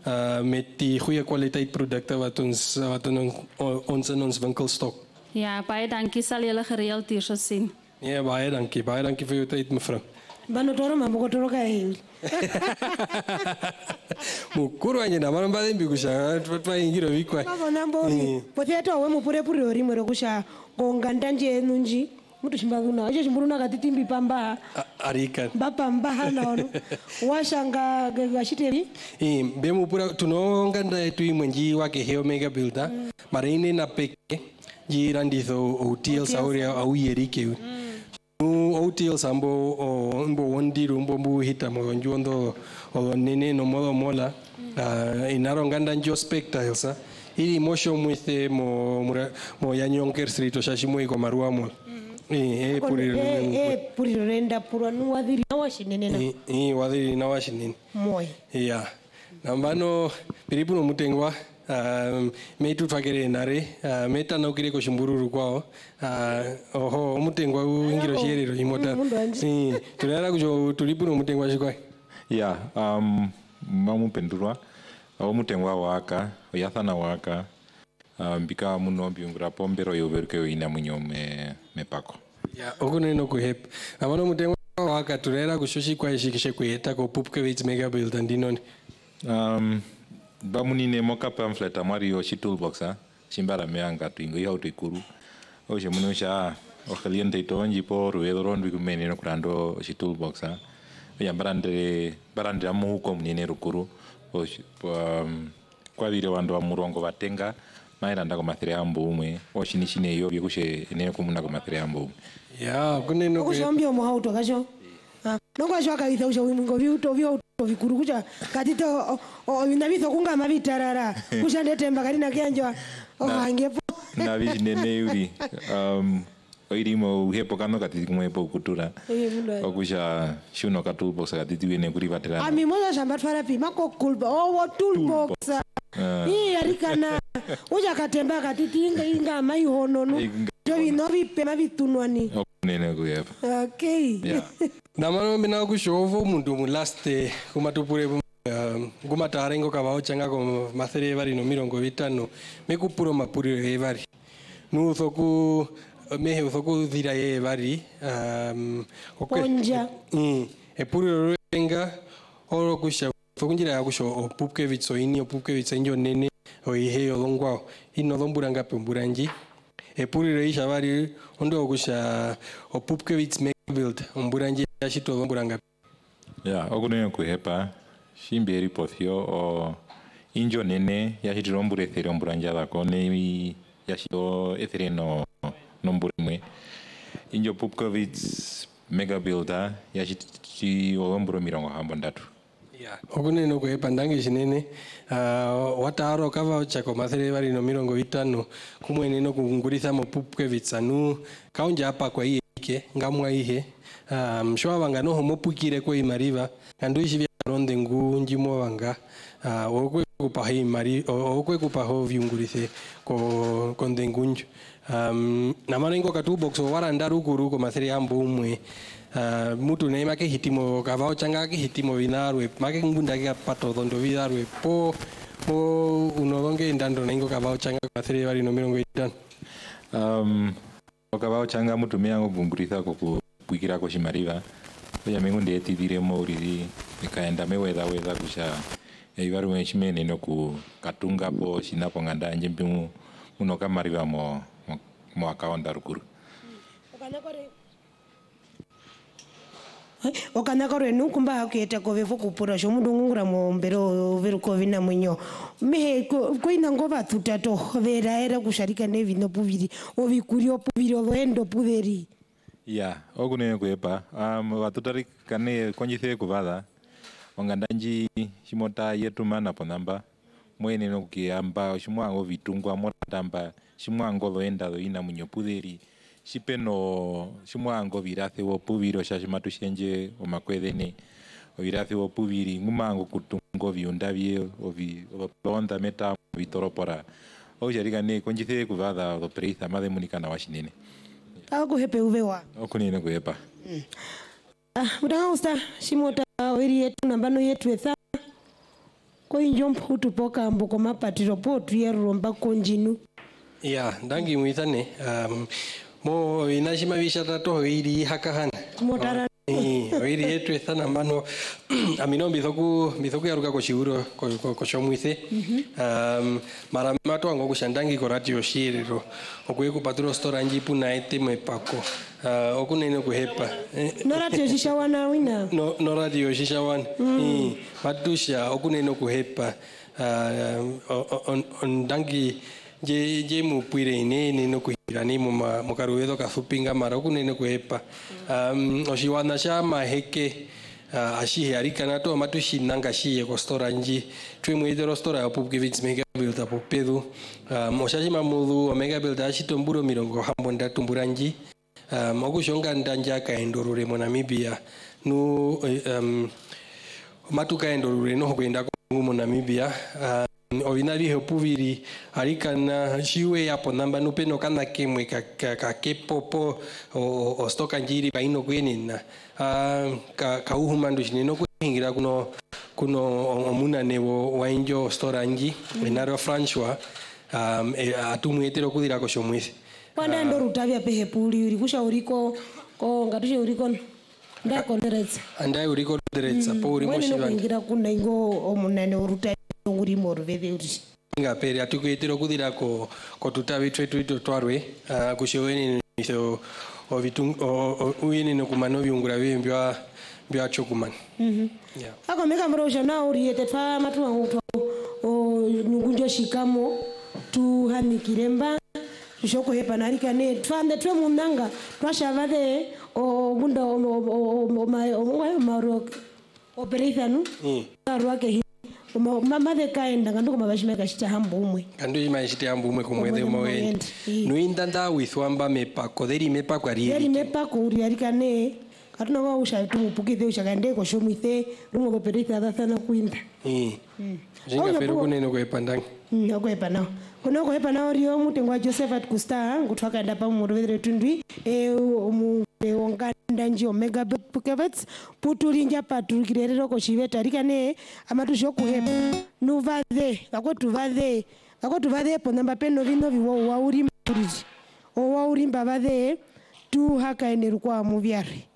met die goeie kwaliteit produkte wat ons in ons winkel stok. Ja, baie dankie, sal julle gereeld hier so sien. Nee, baie dankie vir jou tyd mevrou. Banotoro mamokotoroka hili. Mukuru wanje na mara mbale mbikusha twaingira vikwa. Baba namboni. Poteto we mupure pure rimwe rokusha ngonganda nje nunji. Mutu chimbaguna. Acho chimburuna katitimbi pamba. Arika. Bapamba hano. Washanga gashiteri. Be mupura tunonganda yetu imwenji wake Heo Mega Builder. Marine na peke. Jiranditho hotel sauri au yerike. Hotel sambo mbo wondiru mbo hita mo njondo nene no mola inaronganda njo spectacles ili mosho mwithe mo Yanyonker Street oshashimwe ko maruamo puriro renda puranu wadhiri na washinene wadhiri na washinene moy ya nambano piripuno mutengwa metu twagere nare meta na ukire ko shimbururu kwao oho mutengwa ngiro shirero imota tunara kujo tulipuno mutengwa shikwa ya mamu pendurwa au mutengwa waka yathana waka mbika muno biungura pombero yoberke ina munyo mepako ya ogune no kuhep amano mutengwa waka tunara kushoshi kwa shikishe kueta ko Pupkewitz Mega Builder ndinoni bamunine moka pamphlet amari o toolbox chimbara meanga twingo ya utikuru o jemunusha o cliente tonji por ruedoron bikumene no kurando toolbox ya barande amu ko munine rukuru o kwa vile wando amurongo batenga mairanda ko mathire ambo umwe o shinishine yo byekushe ene ko munako mathire ambo ya kuneno ko shambio mo hauto kajo nokwa shwaka itha usha wingo vyo vikuru kucha katito inavitho kunga mavitarara kusha ndetemba kalina kianjwa hangepo na vishinene yuri oirimo uhepo kano katiti kumwepo kutura okusha shuno ka toolbox katiti wene kuri vaterana moza shamba twara pi mako kulba toolbox arikana uja katemba katiti inga mai hononu jo vinovi pema vitunwani nene kuyepa okay yeah. Namano mina kushovo mundu mu last kumatupure kumatarengo kavao changa ko mathere vari no 50 mekupuro mapuriro evari nu thoku mehe thoku dhira evari onja epuriro renga oro kusha thokunjira yakusho Pupkewitz ini Pupkewitz njo nene oihe olongwa ino lomburanga pemburanji epuriro ishavari ondo kusha Pupkewitz Mega Builder omburanji yashito lomburanga ya okunene kuhepa shimberi pothio o injo nene yashito lombure ethere omburanja lako ne yashito ethere no nomburemwe injo Pupkewitz Mega Builder yashiti lomburo mirongo hambondatu ya okunene kuhepa ndange shinene wataro kava chako mathere vari no 50 kumwene no kungurisa mo Pupkewitz anu kaunja apa kwa ike ngamwa ihe mshwa wanga no homopukire ko imariva kandu ishivya ronde ngu njimo wanga okwe kupa imari okwe kupa ho viungurise ko kondengunju na manengo ka toolbox waranda rukuru ko mathere ambo umwe mutu ne make hitimo kavao changa ke hitimo vinarwe make ngunda ke pato dondo vinarwe po unolonge ndando nengo kavao changa mathere vari no 50 okavao changa mutu meango gungurisa ko kuikira ko shimariva ya mengo ndeti dire moriri ikaenda meweza kusha ivaru wenchimene no ku katunga po shinapo nganda njembimu muno kamariva mo akaonda rukuru okanakore nukumba haketa ko vevo kupura sho mundu ngura mo mbero veru ko vina munyo me ko inango batuta to vera era kusharika nevi no puviri ovikurio puviri ovendo puveri ya ogune kuepa watutari kane konjithe kuvada ongandanji shimota yetu mana ponamba mwene no kiamba shimwango vitungwa motamba shimwango loenda loina munyo puderi shipeno shimwango virathe wo puviro shashimatu shenje omakwedene virathe wo puviri ngumango kutungo viunda vie ovi meta vitoropora ojarika ne konjithe kuvada lo preitha made munikana washinene ako hepe uvewa okunene kuepa udanga usta shimota ori yetu nambano yetu etha ko injo mputu poka ambo ko mapatiro po tuyeromba konjinu ya ndangi muitane mo inashima visha tato iri hakahana motara oiri yetu ethana mano amino mithoku yaruka ko shiuro ko shomwithe mara mato ango kushandangi ko radio shiriro okuye kupaturo store njipu na ete mepako okunene kuhepa no radio shishawana wina no radio shishawana matusha okunene kuhepa ondangi je mupwire inene no kuhirani mu karuedo kafupinga mara okunene kuhepa oshiwana sha maheke ashihe arikana to matushinanga shiye ko store nji twemwedero store ya pupkevits mega build up pedu moshaji mamudu omega build ashitomburo mirongo hambonda tumburanji mokushonga ndanja kaendorure mo Namibia nu matuka endorure no kwenda mu Namibia ovinari hopuviri arikana shiwe yapo namba nupeno kana kemwe ka kepopo o stoka njiri baino kwenina ka uhumandu shineno kuhingira kuno omuna nevo wainjo store nji enaro Francois atumwetero kudira ko shomwisi panda ndo rutavya pehe puli uri kusha uriko ko ngatushe uriko ndako nderetsa andai uriko nderetsa po uri moshivanga kuingira kuna ingo omunane urutavya uri morveve uri ngaperi atukuitiro kudira ko tutavi twetu twarwe kusheweni so uyini no kumano viungura vyembya bya chokumani yeah akomeka mrosha na uri yetetwa matu wangu ngunjo shikamo tu hanikiremba shoko hepa narika ne twande twe munanga twashavade bunda o operation arwake mama de kaenda kanduko mabashime kashita hambumwe kandu imashita hambumwe kumwede mowendi nuindanda withwamba mepako deri mepako ari uri arika ne katuna wa ushatu mupukithe ushakande ko shomwithe rumo operation athana kuinda jinga pero kuneno kwepandanga okwepa kuno kwepa na orio mutengwa Josephat Kusta ngutwakaenda pa muruvere tundwi onganda nji omega bukevets puturinja paturikirero ko shiveta arikane amatusho kuhepa nuvadhe akotuvadhe ponamba peno vino viwo wauri muriji o wauri mbavadhe tu hakaenderukwa muvyare